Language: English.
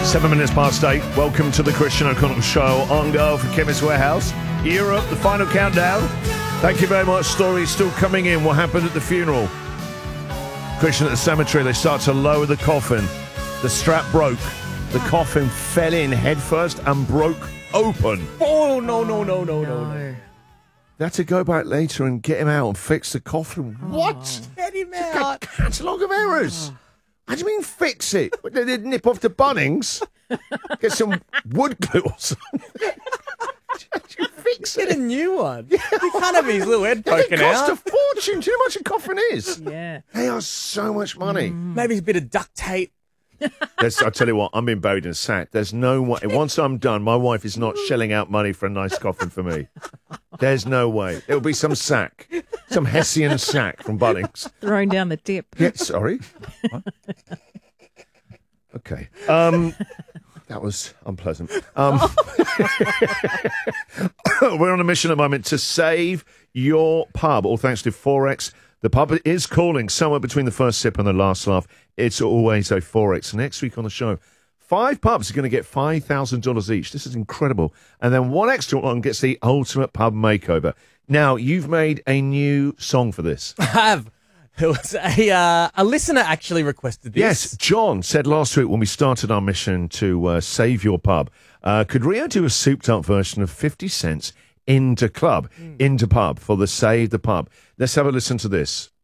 7 minutes past 8. Welcome to the Christian O'Connell Show on Go for Chemist Warehouse. Europe, the final countdown. Thank you very much. Stories still coming in. What happened at the funeral? Christian at the cemetery, they start to lower the coffin. The strap broke. The coffin fell in headfirst and broke open. Oh, no. They had to go back later and get him out and fix the coffin. What? Get him A out. catalogue of errors. How do you mean fix it? They did nip off to Bunnings, get some wood glue or something. You fix Get a it. new one. You can't have his little head It poking costs out. a fortune. Do you know how much a coffin is? Yeah. They are so much money. Maybe a bit of duct tape. I'll tell you what, I'm being buried in a sack. There's no way. Once I'm done, my wife is not shelling out money for a nice coffin for me. There's no way. It'll be some sack. Some Hessian sack from Bunnings. Throwing down the tip. Yeah, sorry. What? Okay. That was unpleasant. We're on a mission at the moment to save your pub, all thanks to Forex. The pub is calling somewhere between the first sip and the last laugh. It's always a Forex. Next week on the show, 5 pubs are going to get $5,000 each. This is incredible. And then one extra one gets the ultimate pub makeover. Now, you've made a new song for this. I have. It was a listener actually requested this. Yes, John said last week when we started our mission to save your pub, could Rio do a souped-up version of 50 Cents into pub for the Save the Pub? Let's have a listen to this.